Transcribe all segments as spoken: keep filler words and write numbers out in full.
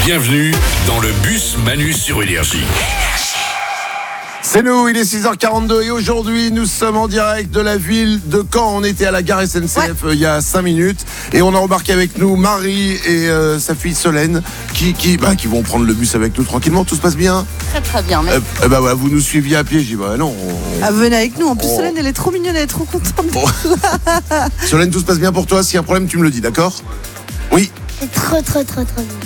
Bienvenue dans le bus Manu sur Énergie. C'est nous, il est six heures quarante-deux et aujourd'hui nous sommes en direct de la ville de Caen. On était à la gare S N C F ouais. euh, il y a cinq minutes et on a embarqué avec nous Marie et euh, sa fille Solène qui, qui, bah, qui vont prendre le bus avec nous tranquillement. Tout se passe bien? Très très bien, merci. Euh, bah, ouais, vous nous suiviez à pied, j'ai dit bah non. On... Ah, venez avec nous, en plus oh. Solène elle est trop mignonne, elle est trop contente. Oh. Solène, tout se passe bien pour toi? S'il y a un problème, tu me le dis, d'accord? Oui. C'est trop trop trop trop bien.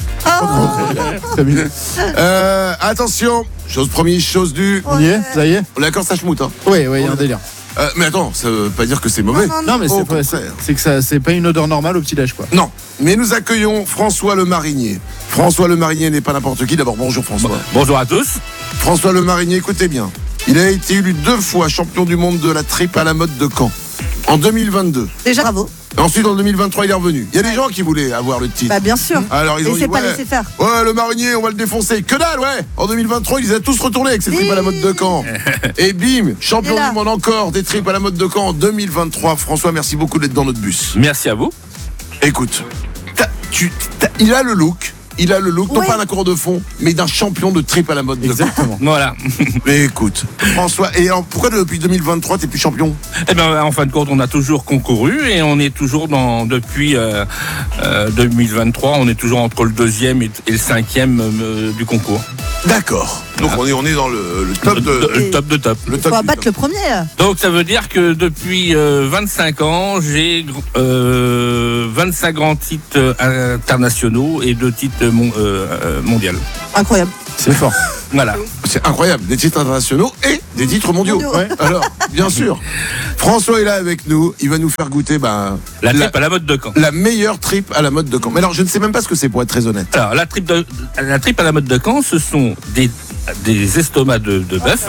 Oh. Très bien. Euh, attention, chose promise, chose due. On y est, ça y est. On est d'accord, ça schmoute, hein? Oui, oui, il y a un délire. Euh, mais attends, ça veut pas dire que c'est mauvais. Non, non, non. Non, mais Au c'est, pas, c'est, c'est que ça, c'est pas une odeur normale au petit-déj, quoi. Non, mais nous accueillons François Le Marinier. François Le Marinier n'est pas n'importe qui. D'abord, bonjour François. Bon, bonjour à tous. François Le Marinier, écoutez bien. Il a été élu deux fois champion du monde de la tripe à la mode de Caen. En deux mille vingt-deux. Déjà, bravo. Ensuite, en deux mille vingt-trois, il est revenu. Il y a des gens qui voulaient avoir le titre. Bah, bien sûr. Alors, ils ont Et dit, c'est pas ouais, laissé faire. Ouais, le Marinier, on va le défoncer. Que dalle, ouais. En deux mille vingt-trois, ils les a tous retournés avec ses tripes à la mode de Caen. Et bim, champion du monde encore des tripes à la mode de Caen en deux mille vingt-trois. François, merci beaucoup d'être dans notre bus. Merci à vous. Écoute, t'as, tu, t'as, il a le look. Il a le look, non oui. pas d'un cours de fond, mais d'un champion de trip à la mode de Exactement. Voilà. Mais écoute, François, et en, pourquoi depuis deux mille vingt-trois t'es plus champion? Eh bien, en fin de compte, on a toujours concouru et on est toujours dans, depuis euh, euh, deux mille vingt-trois, on est toujours entre le deuxième et, et le cinquième euh, du concours. D'accord. Donc ah. on, est, on est dans le, le top de... Le, le top de top. Le Il top faut du abattre top. le premier. Donc ça veut dire que depuis euh, vingt-cinq ans, j'ai euh, vingt-cinq grands titres internationaux et deux titres mon, euh, mondiaux. Incroyable. C'est fort. Voilà. C'est incroyable, des titres internationaux et des titres mondiaux. Mondiaux. Ouais. Alors, bien sûr. François est là avec nous, il va nous faire goûter bah, La tripe la, à la mode de Caen. La meilleure tripe à la mode de Caen. Mais alors, je ne sais même pas ce que c'est pour être très honnête. Alors, la tripe, de, la tripe à la mode de Caen, ce sont des, des estomacs de, de bœuf.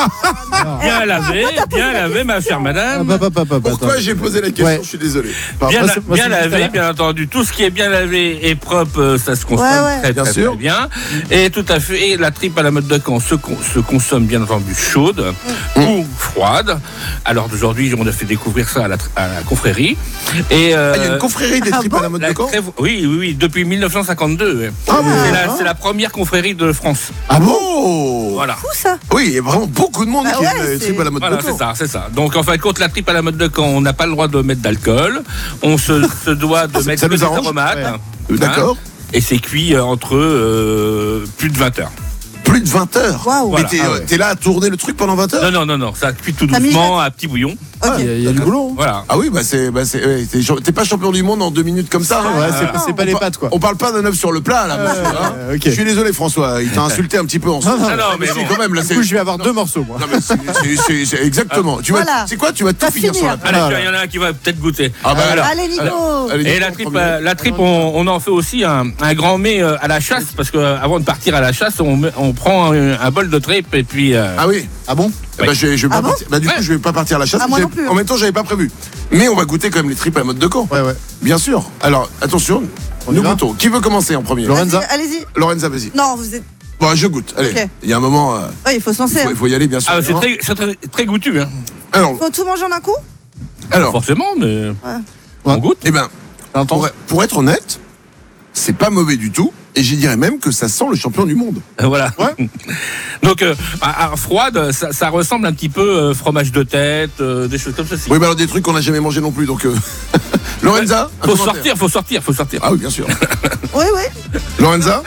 Bien lavé, bien lavé, ma chère madame. Ah, bah, bah, bah, bah, Pourquoi attends. j'ai posé la question? Ouais. Je suis désolé. Bien, moi, la, c'est, moi, bien c'est lavé, bien entendu. Tout ce qui est bien lavé et propre, ça se consomme Ouais, ouais. très, Bien très, sûr. très bien. Et tout à fait, et la tripe à la mode de Caen se, con, se consomme bien entendu chaude mmh. ou froide. Alors d'aujourd'hui, on a fait découvrir ça à la, à la confrérie. Et euh, ah, il y a une confrérie des ah tripes bon à la mode la de Caen? crève, oui, oui, oui, depuis mille neuf cent cinquante-deux. Ah bon? c'est, la, c'est la première confrérie de France. Ah bon? Voilà. Fou ça. Oui, il y a vraiment beaucoup de monde Ah qui ouais, aime les c'est... tripes à la mode Voilà, de Caen. c'est ça, c'est ça. Donc en fin de compte, la tripe à la mode de Caen, on n'a pas le droit de mettre d'alcool. On se, se doit de Ah, mettre ça que nous des arrange. aromates. Ouais. Hein, Euh, D'accord. et c'est cuit euh, entre euh, plus de vingt heures. Plus de vingt heures. Waouh. Voilà. Mais t'es, Ah euh, ouais. t'es là à tourner le truc pendant vingt heures? Non, non, non, non, ça cuit tout Ça doucement mijote. à petit bouillon. Ok. Il y a, il y a du boulot. Hein. Voilà. Ah oui, bah c'est, bah c'est, ouais, t'es, t'es pas champion du monde en deux minutes comme ça. Hein. Ouais, Ah, c'est, non. c'est pas On les par- pattes, quoi. On parle pas d'un œuf sur le plat là. monsieur, hein. Euh, ok. Je suis désolé François, il t'a insulté un petit peu en Non, non, Ah non, mais si, bon. quand même là. Du C'est... coup, je vais avoir deux morceaux, moi. Non mais c'est, c'est, c'est, c'est exactement. Tu vas, Voilà. c'est quoi? Tu vas tout Va finir sur la finir. table. Allez, il y en a un qui va peut-être goûter. Ah bah alors. Allez, Nico. Allez, Et Nico, la en tripe, premier. euh, la tripe, on, on en fait aussi un, un grand mets euh, à la chasse, parce que euh, avant de partir à la chasse, on, met- on prend un, un bol de tripe et puis. euh, Ah oui. Ah bon? Eh ben, je, vais- je vais Ah pas bon partir- bah, du coup, Ouais. je vais pas partir à la chasse. Ah, moi J'ai- non plus. En même temps, j'avais pas prévu. Mais on va goûter quand même les tripes à la mode de Caen. Ouais, ouais. Bien sûr. Alors, attention, On y nous va goûtons. Qui veut commencer en premier? Lorenza. Vas-y, allez-y. Lorenza, vas-y. Non, vous êtes. Bon, je goûte. Allez. Ok. Il y a un moment, euh, Ouais, il faut se lancer. il faut, hein. il faut y aller, bien sûr. Ah, c'est très, c'est très, très goûtu, hein. Alors, Faut tout manger en un coup. alors, Forcément, mais. Ouais. On goûte. eh ben, T'entends? pour, pour être honnête, c'est pas mauvais du tout. Et je dirais même que ça sent le champion du monde. Euh, Voilà. Ouais. Donc, euh, à, à froide, ça, ça ressemble un petit peu euh, fromage de tête, euh, des choses comme ça. Oui, mais alors des trucs qu'on n'a jamais mangé non plus. Donc, euh... Lorenza, un Faut commentaire. sortir, faut sortir, faut sortir. Ah oui, bien sûr. Oui, oui. Lorenza,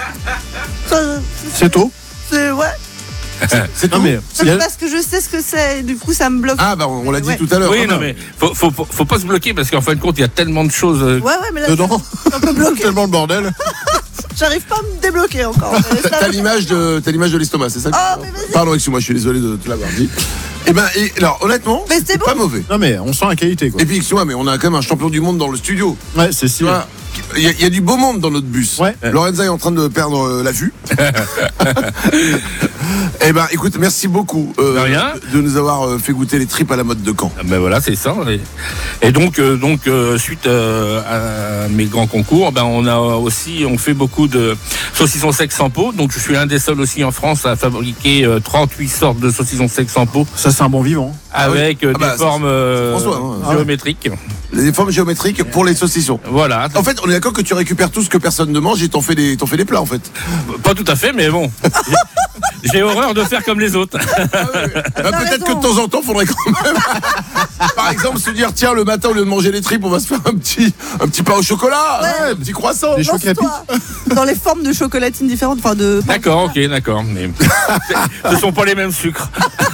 Ça, C'est tôt. c'est ouais. c'est Non, tout. mais. C'est parce que je sais ce que c'est. Et du coup, ça me bloque. Ah bah on l'a dit Ouais. tout à l'heure. Oui, Ah, non, bah. mais faut, faut, faut, faut pas se bloquer parce qu'en fin de compte, il y a tellement de choses. euh, Ouais, ouais, mais là, Dedans. c'est un peu bloqué. Tellement le bordel. J'arrive pas à me débloquer encore. Mais ça T'as va. l'image de, t'as l'image de l'estomac, c'est ça? que- Oh, mais vas-y. Pardon, excuse-moi, je suis désolé de te l'avoir dit. Eh ben, et, alors honnêtement, Mais c'est c'est bon. pas mauvais. Non, mais on sent la qualité, quoi. Et puis, excuse-moi, mais on a quand même un champion du monde dans le studio. Ouais, c'est Tu si. vois, il y, a- il y a du beau monde dans notre bus. Ouais. Lorenza est en train de perdre euh, la vue. Eh ben, écoute, merci beaucoup euh, De rien. de nous avoir euh, fait goûter les tripes à la mode de Caen. Ah ben voilà, c'est ça. Et, et donc, euh, donc euh, suite euh, à mes grands concours, ben on a aussi, on fait beaucoup de saucissons secs sans peau. Donc, je suis l'un des seuls aussi en France à fabriquer euh, trente-huit sortes de saucissons secs sans peau Ça, c'est un bon vivant. avec euh, Ah bah, des ça, formes euh, c'est François, hein. géométriques. Les formes géométriques pour les saucissons. Voilà. En fait, on est d'accord que tu récupères tout ce que personne ne mange et t'en fais des, t'en fais des plats en fait. Pas tout à fait, mais bon. J'ai horreur de faire comme les autres. Bah, peut-être que de temps en temps, faudrait quand même, par exemple, se dire tiens, le matin au lieu de manger les tripes, on va se faire un petit, un petit pain au chocolat, ouais, un petit croissant. Des chocs à pic. Lance-toi. Dans les formes de chocolatines différentes, enfin de. D'accord, ok, d'accord. Mais ce sont pas les mêmes sucres.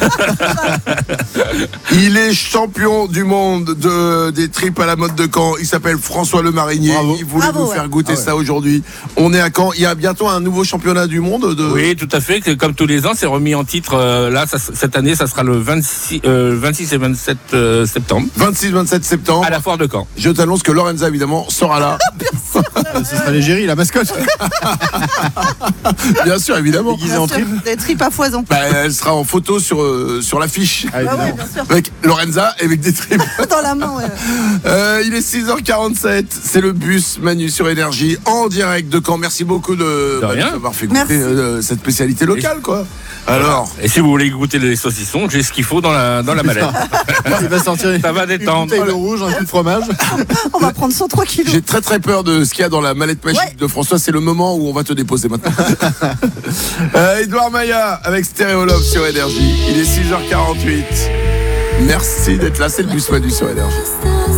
Il est champion du monde de, des tripes à la mode de Caen. Il s'appelle François Le Marinier. Bravo. Il voulait Bravo, nous ouais. faire goûter Ah ouais. ça aujourd'hui. On est à Caen. Il y a bientôt un nouveau championnat du monde de. Oui, tout à fait. que Comme tous les ans, c'est remis en titre. euh, là, ça- cette année, ça sera le vingt-six, euh, vingt-six et vingt-sept euh, septembre vingt-six vingt-sept septembre. à la foire de Caen. Je t'annonce que Lorenza, évidemment, sera là. Ce sera l'égérie, la mascotte. Bien sûr, évidemment. Déguisée en Bien sûr, tripes. des tripes à foison. Bah, elle sera en photo sur, euh, sur l'affiche. Ah, Ah ouais, évidemment. bien sûr. Avec Lorenza et avec des tripes. Dans la main, ouais. Euh, il est six heures quarante-sept. C'est le bus Manu sur Énergie en direct de Caen. Merci beaucoup de, bah, de rien. nous avoir fait goûter Merci. euh, cette spécialité locale, quoi. Alors, Et si vous voulez goûter les saucissons, j'ai ce qu'il faut dans la, dans la mallette. Il va sortir Ça va une détendre. bouteille de rouge, un coup de fromage. On va prendre cent trois kilos. j'ai très très peur de ce qu'il y a dans la mallette magique Ouais. de François. C'est le moment où on va te déposer maintenant. euh, Edouard Maillard avec Stéréo Love sur Énergie. Il est six heures quarante-huit. Merci d'être là. C'est le bus Manu sur Énergie.